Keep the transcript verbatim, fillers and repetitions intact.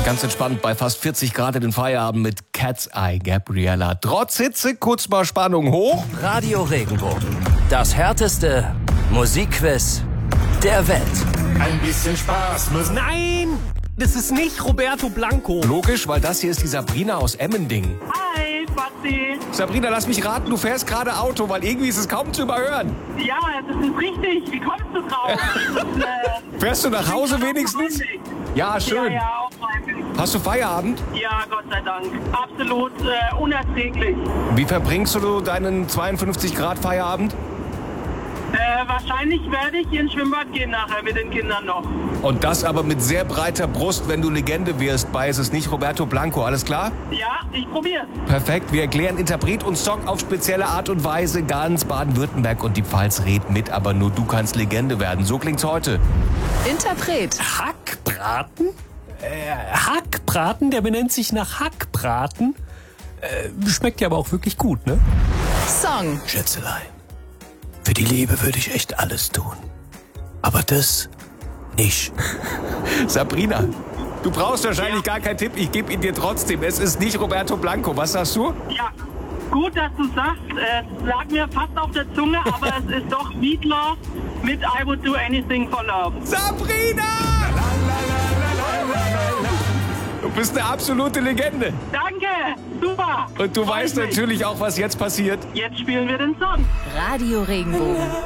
Ganz entspannt bei fast vierzig Grad in den Feierabend mit Cat's Eye Gabriella. Trotz Hitze, kurz mal Spannung hoch. Radio Regenbogen. Das härteste Musikquiz der Welt. Ein bisschen Spaß muss... Nein, das ist nicht Roberto Blanco. Logisch, weil das hier ist die Sabrina aus Emmendingen. Hi, Basti. Sabrina, lass mich raten, du fährst gerade Auto, weil irgendwie ist es kaum zu überhören. Ja, das ist richtig. Wie kommst du drauf? Das ist, äh, Fährst du nach Hause wenigstens? Ja, schön. Ja, ja, auch heimlich. Hast du Feierabend? Ja, Gott sei Dank. Absolut äh, unerträglich. Wie verbringst du deinen zweiundfünfzig Grad Feierabend? Äh, wahrscheinlich werde ich ins Schwimmbad gehen nachher mit den Kindern noch. Und das aber mit sehr breiter Brust, wenn du Legende wirst. Bei ist es nicht Roberto Blanco, alles klar? Ja, ich probier's. Perfekt, wir erklären Interpret und Song auf spezielle Art und Weise. Ganz Baden-Württemberg und die Pfalz redet mit, aber nur du kannst Legende werden. So klingt's heute. Interpret. Hackbraten? Äh, Hackbraten, der benennt sich nach Hackbraten. Äh, schmeckt ja aber auch wirklich gut, ne? Song. Schätzelein, für die Liebe würde ich echt alles tun. Aber das nicht. Sabrina, du brauchst wahrscheinlich gar keinen Tipp. Ich gebe ihn dir trotzdem. Es ist nicht Roberto Blanco. Was sagst du? Ja, gut, dass du sagst. Es lag mir fast auf der Zunge, aber es ist doch Meatloaf mit I Would Do Anything for Love. Sabrina! Du bist eine absolute Legende. Danke, super. Und du Freut weißt mich. natürlich auch, was jetzt passiert. Jetzt spielen wir den Song. Radio Regenbogen.